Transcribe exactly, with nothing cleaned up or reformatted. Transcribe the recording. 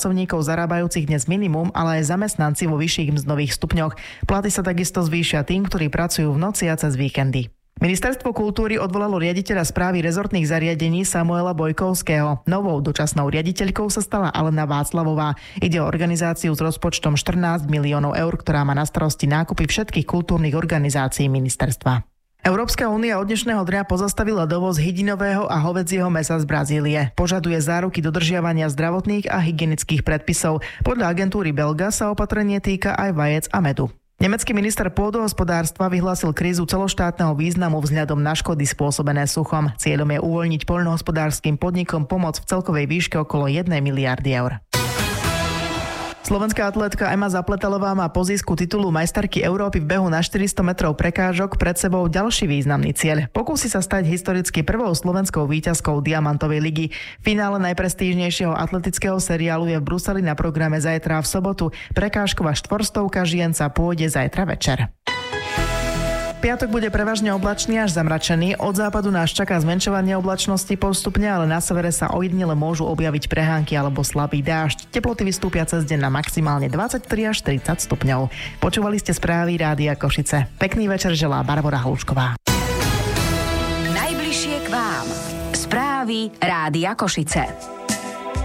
pracovníkov zarábajúcich dnes minimum, ale aj zamestnanci vo vyšších mzdových stupňoch. Platy sa takisto zvýšia tým, ktorí pracujú v noci a cez víkendy. Ministerstvo kultúry odvolalo riaditeľa správy rezortných zariadení Samuela Bojkovského. Novou dočasnou riaditeľkou sa stala Alena Václavová. Ide o organizáciu s rozpočtom štrnásť miliónov eur, ktorá má na starosti nákupy všetkých kultúrnych organizácií ministerstva. Európska únia od dnešného dňa pozastavila dovoz hydinového a hovädzieho mäsa z Brazílie. Požaduje záruky dodržiavania zdravotných a hygienických predpisov. Podľa agentúry Belga sa opatrenie týka aj vajec a medu. Nemecký minister pôdohospodárstva vyhlásil krízu celoštátneho významu vzhľadom na škody spôsobené suchom. Cieľom je uvoľniť poľnohospodárskym podnikom pomoc v celkovej výške okolo jednej miliardy eur. Slovenská atlétka Ema Zapletalová má po zisku titulu majsterky Európy v behu na štyristo metrov prekážok pred sebou ďalší významný cieľ. Pokúsi sa stať historicky prvou slovenskou víťazkou Diamantovej ligy. Finále najprestížnejšieho atletického seriálu je v Bruseli na programe zajtra v sobotu. Prekážková štvorstovka žien sa pôjde zajtra večer. Piatok bude prevažne oblačný až zamračený. Od západu nás čaká zmenšovanie oblačnosti postupne, ale na severe sa ojedinele môžu objaviť prehánky alebo slabý dážď. Teploty vystúpia cez deň na maximálne dvadsaťtri až tridsať stupňov. Počúvali ste správy Rádia Košice. Pekný večer želá Barbora Hlušková. Najbližšie k vám. Správy Rádia Košice.